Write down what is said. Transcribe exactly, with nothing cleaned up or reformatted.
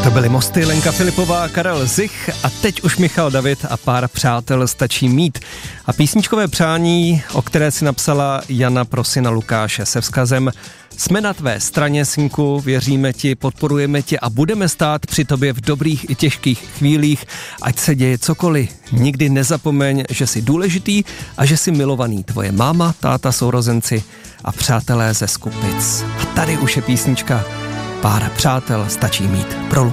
To byly Mosty, Lenka Filipová, Karel Zich a teď už Michal David a Pár přátel stačí mít. A písničkové přání, o které si napsala Jana pro syna Lukáše se vzkazem: jsme na tvé straně, synku, věříme ti, podporujeme tě a budeme stát při tobě v dobrých i těžkých chvílích, ať se děje cokoliv. Nikdy nezapomeň, že jsi důležitý a že jsi milovaný. Tvoje máma, táta, sourozenci a přátelé ze Skupic. A tady už je písnička Pár přátel stačí mít pro Lukáše.